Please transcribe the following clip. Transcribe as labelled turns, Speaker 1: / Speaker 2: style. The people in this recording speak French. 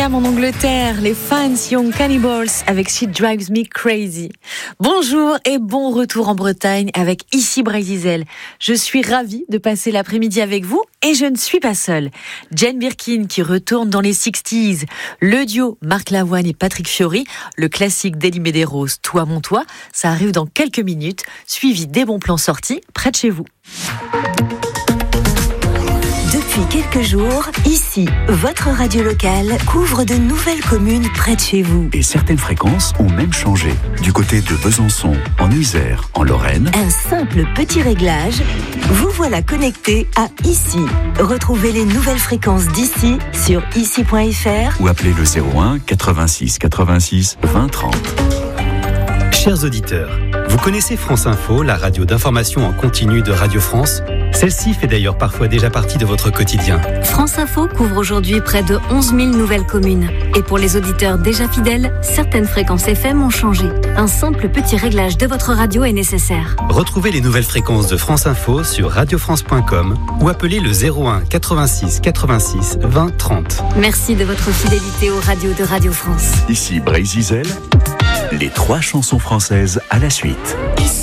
Speaker 1: En Angleterre, les Fans Young Cannibals avec She Drives Me Crazy. Bonjour et bon retour en Bretagne avec ici Brésil. Je suis ravie de passer l'après-midi avec vous et je ne suis pas seule. Jane Birkin qui retourne dans les 60s, le duo Marc Lavoine et Patrick Fiori, le classique d'Elie Medeiros, Toi mon toi, ça arrive dans quelques minutes, suivi des bons plans sortis près de chez vous.
Speaker 2: Depuis quelques jours, ici, votre radio locale couvre de nouvelles communes près de chez vous.
Speaker 3: Et certaines fréquences ont même changé. Du côté de Besançon, en Isère, en Lorraine.
Speaker 2: Un simple petit réglage, vous voilà connecté à ici. Retrouvez les nouvelles fréquences d'ici sur ici.fr
Speaker 3: ou appelez le 01 86 86 20 30.
Speaker 4: Chers auditeurs, vous connaissez France Info, la radio d'information en continu de Radio France ? Celle-ci fait d'ailleurs parfois déjà partie de votre quotidien.
Speaker 5: France Info couvre aujourd'hui près de 11 000 nouvelles communes. Et pour les auditeurs déjà fidèles, certaines fréquences FM ont changé. Un simple petit réglage de votre radio est nécessaire.
Speaker 4: Retrouvez les nouvelles fréquences de France Info sur radiofrance.com ou appelez le 01 86 86 20 30.
Speaker 5: Merci de votre fidélité aux radios de Radio France.
Speaker 3: Ici Brésil, les 3 chansons françaises à la suite.
Speaker 2: Ici.